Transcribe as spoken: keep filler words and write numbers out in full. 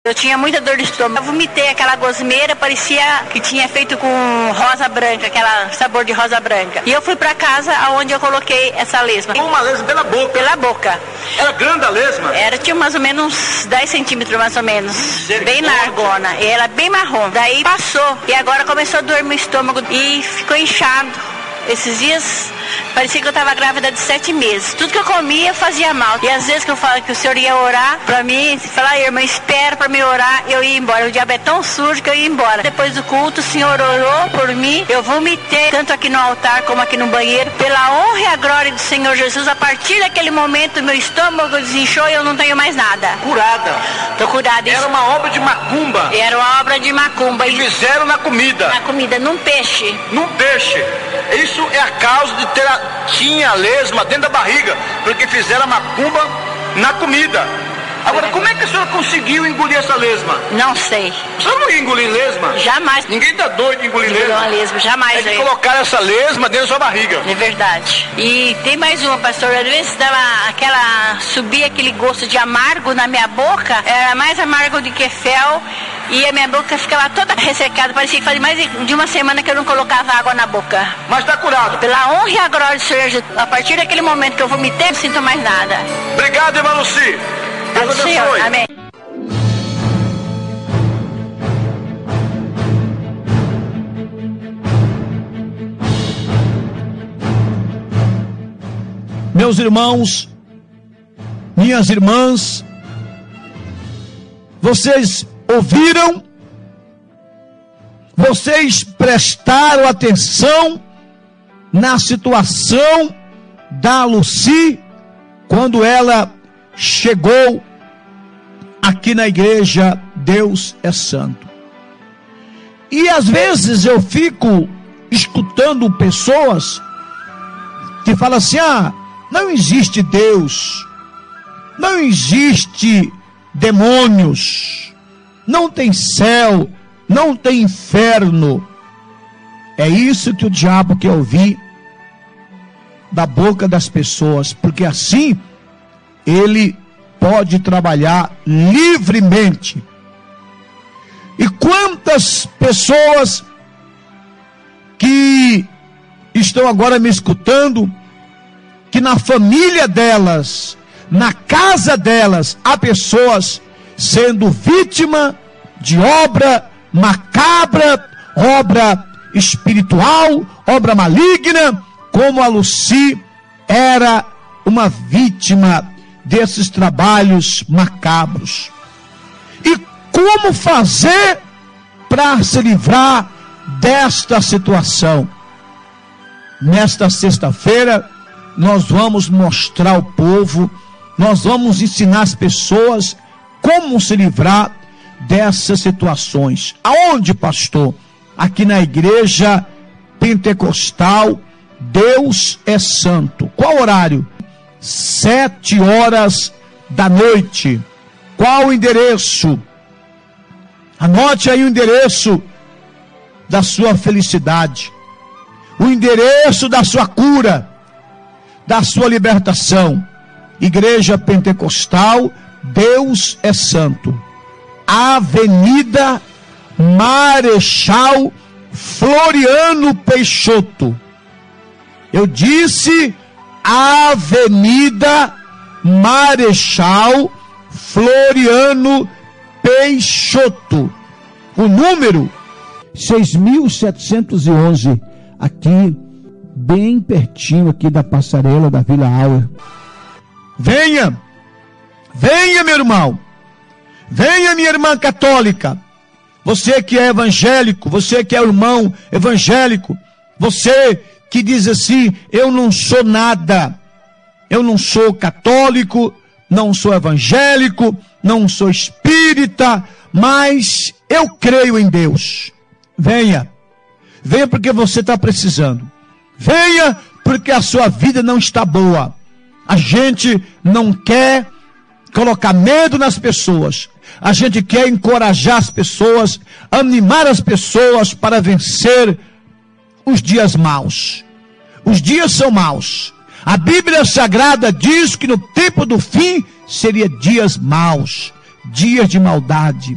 Eu tinha muita dor de estômago. Eu vomitei aquela gosmeira, parecia que tinha feito com rosa branca, aquela sabor de rosa branca. E eu fui pra casa onde eu coloquei essa lesma. Uma lesma pela boca? Pela boca. Era grande a lesma? Era, tinha mais ou menos uns dez centímetros, mais ou menos. Bem largona. E ela bem marrom. Daí passou. E agora começou a doer meu estômago e ficou inchado. Esses dias parecia que eu estava grávida de sete meses. Tudo que eu comia fazia mal. E às vezes que eu falo que o senhor ia orar pra mim, você fala, irmã, espera pra me orar, eu ia embora. O diabo é tão sujo que eu ia embora. Depois do culto, o senhor orou por mim. Eu vomitei, tanto aqui no altar como aqui no banheiro. Pela honra e a glória do Senhor Jesus, a partir daquele momento, meu estômago desinchou e eu não tenho mais nada. Curada? Tô curada. Era uma obra de macumba? Era uma obra de macumba. E fizeram na comida? Na comida, num peixe. Num peixe. Isso é a causa de ter a, tinha a lesma dentro da barriga, porque fizeram a macumba na comida. Agora, como é que a senhora conseguiu engolir essa lesma? Não sei. A senhora não ia engolir lesma? Jamais. Ninguém tá doido de engolir lesma. Uma lesma, jamais. É que colocaram essa lesma dentro da sua barriga. É verdade. E tem mais uma, pastor. Às vezes dava aquela, subia aquele gosto de amargo na minha boca, era mais amargo do que fel, e a minha boca ficava toda ressecada. Parecia que fazia mais de uma semana que eu não colocava água na boca. Mas tá curado? Pela honra e a glória do Senhor Jesus. A partir daquele momento que eu vomitei, não sinto mais nada. Obrigado, irmã Luci. Deus abençoe. Amém. Meus irmãos, minhas irmãs, vocês ouviram? Vocês prestaram atenção na situação da Luci quando ela chegou aqui na igreja Deus é Santo. E às vezes eu fico escutando pessoas que falam assim, ah, não existe Deus, não existe demônios, não tem céu, não tem inferno. É isso que o diabo quer ouvir da boca das pessoas, porque assim ele pode trabalhar livremente. E quantas pessoas que estão agora me escutando, que na família delas, na casa delas, há pessoas sendo vítima de obra macabra, obra espiritual, obra maligna, como a Luci era uma vítima desses trabalhos macabros. E como fazer para se livrar desta situação? Nesta sexta-feira, nós vamos mostrar ao povo, nós vamos ensinar as pessoas como se livrar dessas situações. Aonde, pastor? Aqui na igreja pentecostal Deus é Santo. Qual horário? Sete horas da noite. Qual o endereço? Anote aí o endereço da sua felicidade, o endereço da sua cura, da sua libertação. Igreja Pentecostal Deus é Santo, Avenida Marechal Floriano Peixoto. Eu disse Avenida Marechal Floriano Peixoto. O número seis mil setecentos e onze, aqui bem pertinho aqui da passarela da Vila Auer. Venha, venha meu irmão, venha minha irmã católica, você que é evangélico, você que é irmão evangélico, você que diz assim, eu não sou nada, eu não sou católico, não sou evangélico, não sou espírita, mas eu creio em Deus. Venha, venha porque você está precisando, venha porque a sua vida não está boa. A gente não quer colocar medo nas pessoas, a gente quer encorajar as pessoas, animar as pessoas para vencer os dias maus. Os dias são maus. A Bíblia Sagrada diz que no tempo do fim seria dias maus, dias de maldade.